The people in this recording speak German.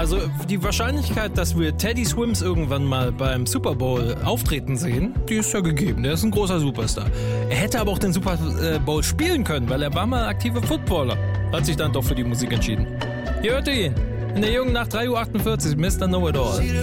Also die Wahrscheinlichkeit, dass wir Teddy Swims irgendwann mal beim Super Bowl auftreten sehen, die ist ja gegeben. Der ist ein großer Superstar. Er hätte aber auch den Super Bowl spielen können, weil er war mal aktiver Footballer. Hat sich dann doch für die Musik entschieden. Hier hört ihr ihn. In der jungen Nacht 3:48 Uhr, Mr. Know-It-All.